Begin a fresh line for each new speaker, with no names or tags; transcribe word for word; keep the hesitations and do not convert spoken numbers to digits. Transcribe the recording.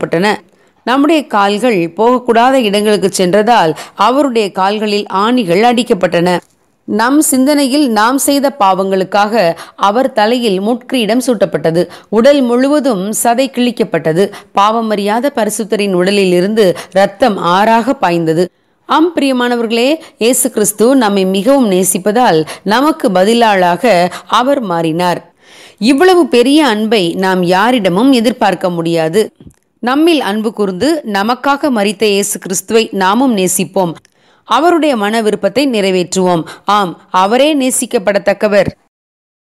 போடப்பட்டன. நம்முடைய கால்கள் போகக்கூடாத இடங்களுக்கு சென்றதால் அவருடைய கால்களில் ஆணிகள் அடிக்கப்பட்டன. நம் சிந்தனையில் நாம் செய்த பாவங்களுக்காக அவர் தலையில் முட்கிரீடம் சூட்டப்பட்டது. உடல் முழுவதும் சதை கிழிக்கப்பட்டது. பாவமறியாத பரிசுத்தரின் உடலில் இருந்து இரத்தம் ஆறாக பாய்ந்தது. ஆம் பிரியமானவர்களே, இயேசு கிறிஸ்து நம்மை மிகவும் நேசிப்பதால் நமக்கு பதிலாளாக அவர் மாறினார். இவ்வளவு பெரிய அன்பை நாம் யாரிடமும் எதிர்பார்க்க முடியாது. நம்மில் அன்பு கூர்ந்து நமக்காக மரித்த இயேசு கிறிஸ்துவை நாமும் நேசிப்போம். அவருடைய மன விருப்பத்தை நிறைவேற்றுவோம். ஆம், அவரே நேசிக்கப்படத்தக்கவர்.